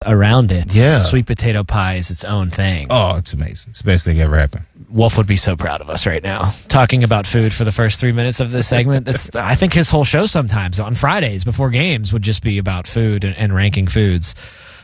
around it. Yeah. Sweet potato pie is its own thing. Oh, it's amazing. It's the best thing ever happened. Wolf would be so proud of us right now. Talking about food for the first 3 minutes of this segment. I think his whole show sometimes on Fridays before games would just be about food and ranking foods.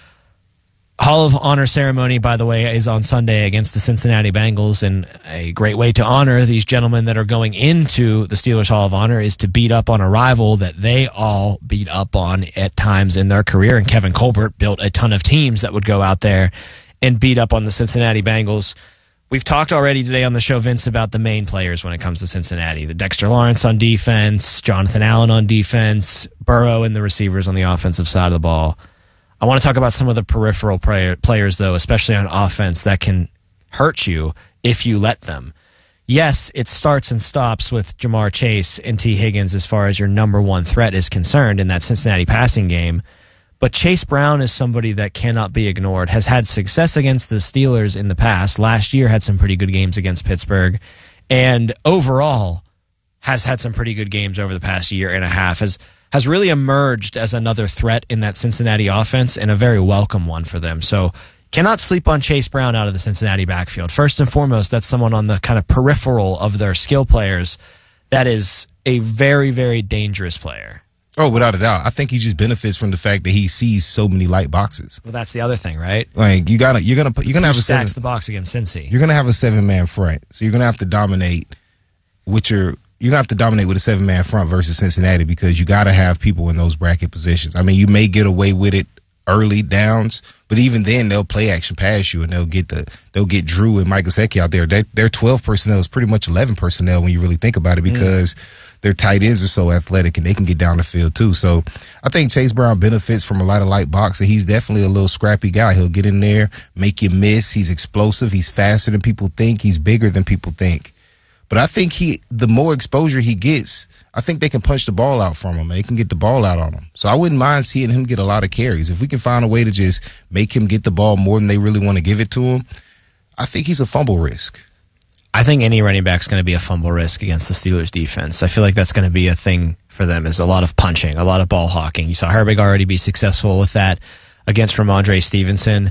Hall of Honor ceremony, by the way, is on Sunday against the Cincinnati Bengals, and a great way to honor these gentlemen that are going into the Steelers Hall of Honor is to beat up on a rival that they all beat up on at times in their career, and Kevin Colbert built a ton of teams that would go out there and beat up on the Cincinnati Bengals. We've talked already today on the show, Vince, about the main players when it comes to Cincinnati. The Dexter Lawrence on defense, Jonathan Allen on defense, Burrow and the receivers on the offensive side of the ball. I want to talk about some of the peripheral players, though, especially on offense, that can hurt you if you let them. Yes, it starts and stops with Jamar Chase and T. Higgins as far as your number one threat is concerned in that Cincinnati passing game. But Chase Brown is somebody that cannot be ignored, has had success against the Steelers in the past. Last year had some pretty good games against Pittsburgh. And overall has had some pretty good games over the past year and a half. Has really emerged as another threat in that Cincinnati offense and a very welcome one for them. So cannot sleep on Chase Brown out of the Cincinnati backfield. First and foremost, that's someone on the kind of peripheral of their skill players that is a very, very dangerous player. Oh, without a doubt. I think he just benefits from the fact that he sees so many light boxes. Well, that's the other thing, right? Like you're gonna have a stacks the box against Cincy. You're gonna have a 7-man front, so you're gonna have to dominate with You're going to have to dominate with a 7-man front versus Cincinnati because you got to have people in those bracket positions. I mean, you may get away with it early downs, but even then they'll play action past you and they'll get Drew and Mike Gesicki out there. Their 12 personnel is pretty much 11 personnel when you really think about it because their tight ends are so athletic and they can get down the field too. So I think Chase Brown benefits from a lot of light boxing. He's definitely a little scrappy guy. He'll get in there, make you miss. He's explosive. He's faster than people think. He's bigger than people think. But I think the more exposure he gets, I think they can punch the ball out from him. They can get the ball out on him. So I wouldn't mind seeing him get a lot of carries. If we can find a way to just make him get the ball more than they really want to give it to him, I think he's a fumble risk. I think any running back's going to be a fumble risk against the Steelers defense. I feel like that's going to be a thing for them is a lot of punching, a lot of ball hawking. You saw Herbig already be successful with that against Ramondre Stevenson.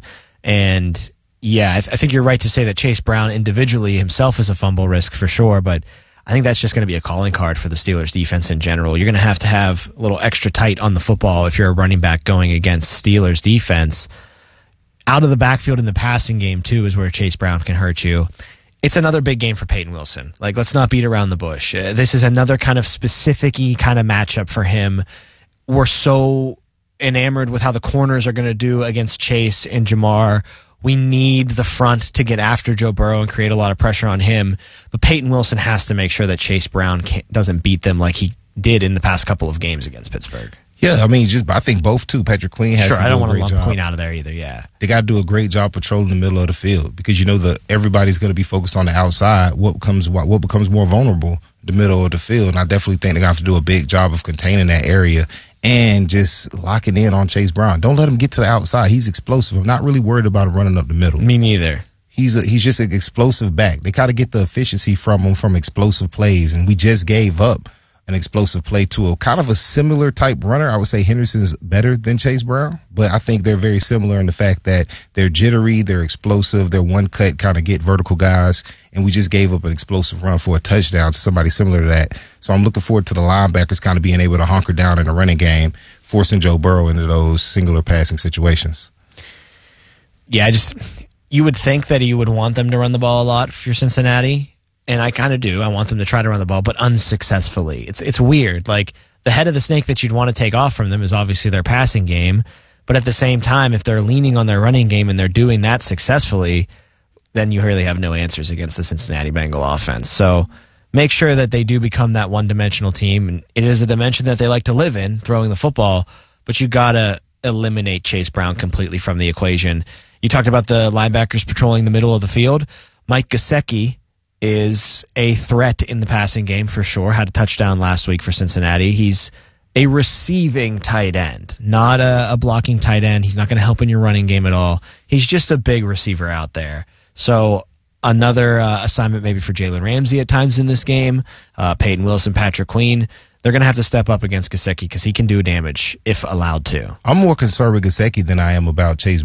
And yeah, I think you're right to say that Chase Brown individually himself is a fumble risk for sure, but I think that's just going to be a calling card for the Steelers defense in general. You're going to have a little extra tight on the football if you're a running back going against Steelers defense. Out of the backfield in the passing game, too, is where Chase Brown can hurt you. It's another big game for Peyton Wilson. Like, let's not beat around the bush. This is another kind of specific-y kind of matchup for him. We're so enamored with how the corners are going to do against Chase and Jamar. We need the front to get after Joe Burrow and create a lot of pressure on him. But Peyton Wilson has to make sure that Chase Brown doesn't beat them like he did in the past couple of games against Pittsburgh. Yeah, I mean, I think both, too. Patrick Queen has to do a great job. Sure, I don't want to lump Queen out of there either, yeah. They got to do a great job patrolling the middle of the field because, everybody's going to be focused on the outside. What becomes more vulnerable? The middle of the field. And I definitely think they have to do a big job of containing that area and just locking in on Chase Brown. Don't let him get to the outside. He's explosive. I'm not really worried about him running up the middle. Me neither. He's just an explosive back. They got to get the efficiency from him from explosive plays, and we just gave up an explosive play to a kind of a similar type runner. I would say Henderson's better than Chase Brown, but I think they're very similar in the fact that they're jittery, they're explosive, they're one-cut kind of get vertical guys, and we just gave up an explosive run for a touchdown to somebody similar to that. So I'm looking forward to the linebackers kind of being able to hunker down in the running game, forcing Joe Burrow into those singular passing situations. Yeah, you would think that you would want them to run the ball a lot if you're Cincinnati. And I kind of do. I want them to try to run the ball, but unsuccessfully. It's weird. Like, the head of the snake that you'd want to take off from them is obviously their passing game. But at the same time, if they're leaning on their running game and they're doing that successfully, then you really have no answers against the Cincinnati Bengal offense. So make sure that they do become that one-dimensional team. And it is a dimension that they like to live in, throwing the football. But you got to eliminate Chase Brown completely from the equation. You talked about the linebackers patrolling the middle of the field. Mike Gesicki is a threat in the passing game for sure. Had a touchdown last week for Cincinnati. He's a receiving tight end, not a blocking tight end. He's not going to help in your running game at all. He's just a big receiver out there. So another assignment maybe for Jalen Ramsey at times in this game. Peyton Wilson, Patrick Queen. They're going to have to step up against Gesicki because he can do damage if allowed to. I'm more concerned with Gesicki than I am about Chase